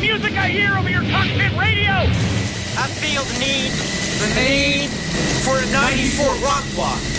music I hear over your cockpit radio! I feel the need for a 94 rock block.